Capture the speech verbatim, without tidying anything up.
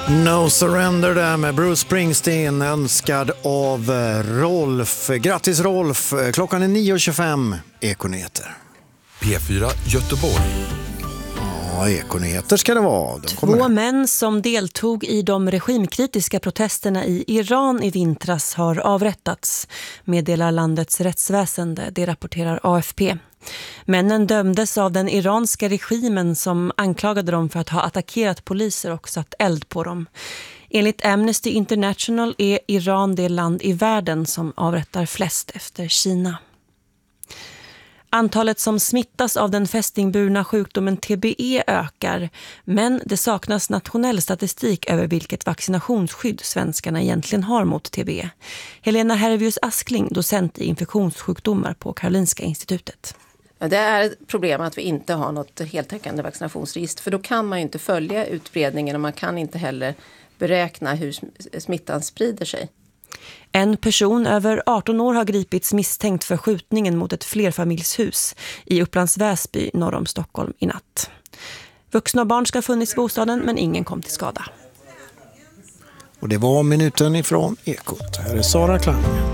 No Surrender där med Bruce Springsteen, önskad av Rolf. Grattis Rolf, klockan är nio och tjugofem, Ekonyheter. P fyra Göteborg. Ja, Ekonyheter ska det vara. De Två här. Män som deltog i de regimkritiska protesterna i Iran i vintras har avrättats, meddelar landets rättsväsende, det rapporterar A F P. Männen dömdes av den iranska regimen som anklagade dem för att ha attackerat poliser och satt eld på dem. Enligt Amnesty International är Iran det land i världen som avrättar flest efter Kina. Antalet som smittas av den fästingburna sjukdomen T B E ökar, men det saknas nationell statistik över vilket vaccinationsskydd svenskarna egentligen har mot T B E. Helena Hervius Askling, docent i infektionssjukdomar på Karolinska institutet. Det är ett problem att vi inte har något heltäckande vaccinationsregister, för då kan man ju inte följa utbredningen och man kan inte heller beräkna hur smittan sprider sig. En person över arton år har gripits misstänkt för skjutningen mot ett flerfamiljshus i Upplands Väsby norr om Stockholm i natt. Vuxna och barn ska ha funnits i bostaden, men ingen kom till skada. Och det var minuten ifrån Ekot. Här är Sara Klang.